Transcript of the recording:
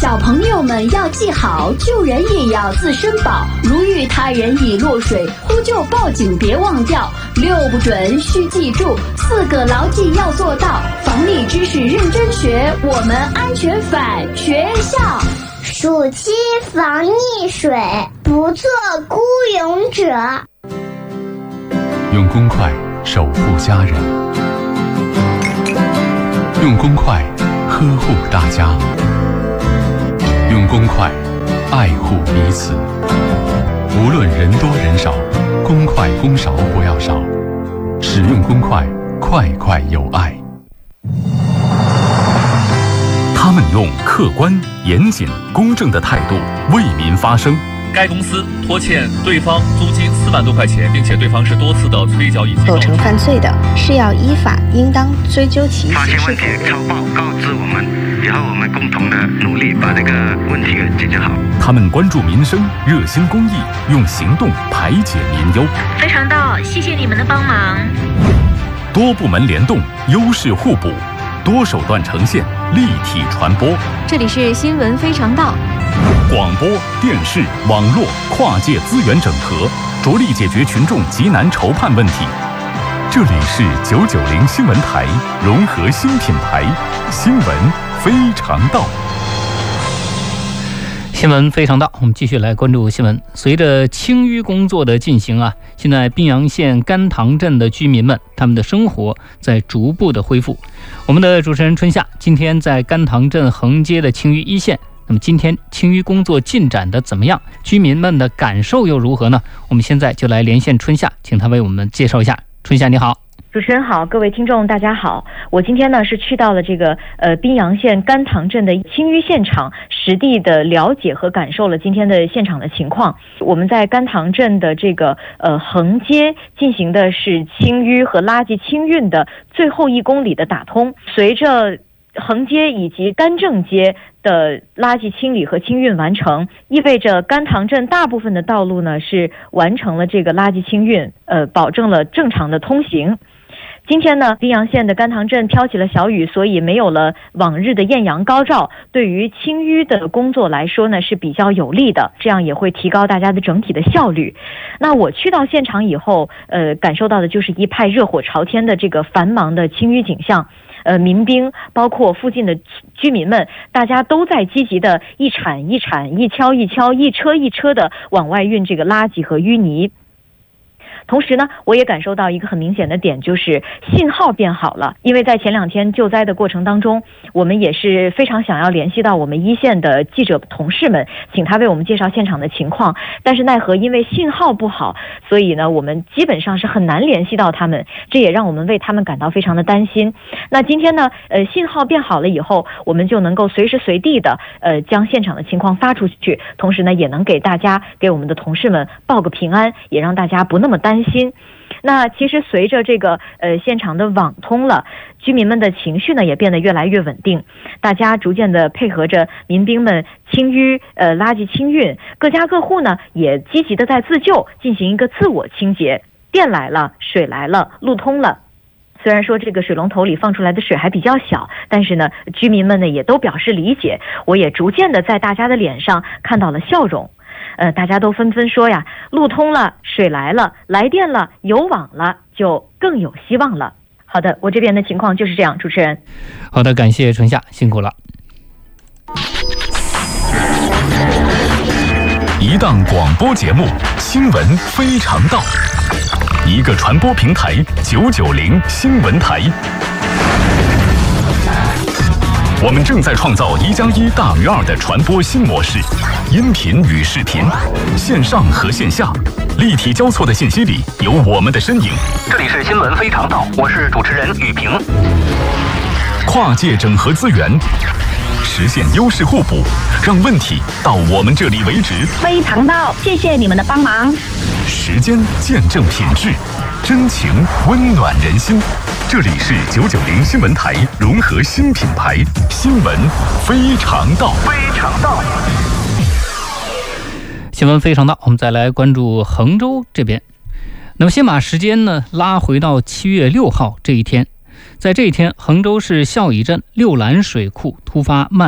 小朋友们要记好，救人也要自身保。如遇他人已落水，呼救报警别忘掉。6不准需记住，4个牢记要做到。防溺知识认真学，我们安全返学校。 暑期防溺水，不做孤勇者。 用公筷守护家人，用公筷呵护大家，用公筷爱护彼此。无论人多人少，公筷公勺不要少，使用公筷，筷筷有爱。他们用客观、严谨、公正的态度为民发声。 该公司拖欠对方租金4万多块钱，并且对方是多次的催缴以及构成犯罪的，是要依法应当追究其发现问题抄报告知我们，以后我们共同的努力把这个问题给解决好。 他们关注民生，热心公益，用行动排解民忧。 非常到，谢谢你们的帮忙。 多部门联动，优势互补，多手段呈现，立体传播。 这里是新闻非常道。 广播、电视、网络跨界资源整合，着力解决群众急难愁盼问题。这里是990新闻台，融合新品牌，新闻非常道。 新闻非常道，我们继续来关注新闻。随着清淤工作的进行现在宾阳县甘塘镇的居民们，他们的生活在逐步的恢复。我们的主持人春夏今天在甘塘镇横街的清淤一线，那么今天清淤工作进展的怎么样？居民们的感受又如何呢？我们现在就来连线春夏，请他为我们介绍一下。春夏你好。 主持人好，各位听众大家好。我今天呢是去到了这个宾阳县甘塘镇的清淤现场，实地的了解和感受了今天的现场的情况。我们在甘塘镇的这个横街进行的是清淤和垃圾清运的最后1公里的打通。随着横街以及甘正街的垃圾清理和清运完成，意味着甘塘镇大部分的道路呢是完成了这个垃圾清运，保证了正常的通行。今天呢，宾阳县的甘塘镇飘起了小雨，所以没有了往日的艳阳高照，对于清淤的工作来说呢是比较有利的，这样也会提高大家的整体的效率。那我去到现场以后，感受到的就是一派热火朝天的这个繁忙的清淤景象。民兵包括附近的居民们，大家都在积极的一铲一铲、一锹一锹、一车一车的往外运这个垃圾和淤泥。同时呢，我也感受到一个很明显的点，就是信号变好了。因为在前2天救灾的过程当中，我们也是非常想要联系到我们一线的记者同事们，请他为我们介绍现场的情况，但是奈何因为信号不好，所以呢我们基本上是很难联系到他们，这也让我们为他们感到非常的担心。那今天呢信号变好了以后，我们就能够随时随地的将现场的情况发出去，同时呢也能给大家给我们的同事们报个平安，也让大家不那么担心。那其实随着这个现场的网通了，居民们的情绪呢也变得越来越稳定，大家逐渐的配合着民兵们清淤垃圾清运，各家各户呢也积极的在自救，进行一个自我清洁。电来了，水来了，路通了。虽然说这个水龙头里放出来的水还比较小，但是呢居民们呢也都表示理解，我也逐渐的在大家的脸上看到了笑容。大家都纷纷说呀，路通了，水来了，来电了，有网了，就更有希望了。好的，我这边的情况就是这样，主持人。 好的，感谢春夏，辛苦了。 一档广播节目，新闻非常道。一个传播平台，990新闻台。我们正在创造1+1大于2的传播新模式，音频与视频，线上和线下，立体交错的信息里有我们的身影。 这里是新闻非常道，我是主持人雨萍。 跨界整合资源，实现优势互补，让问题到我们这里为止。 非常道，谢谢你们的帮忙。 时间见证品质，真情温暖人心。这里是990新闻台融合新品牌，新闻非常道。 非常道。 新闻非常道，我们再来关注衡州这边。那么先把时间呢拉回到7月6号这一天，在这一天，衡州市孝义镇六兰水库突发漫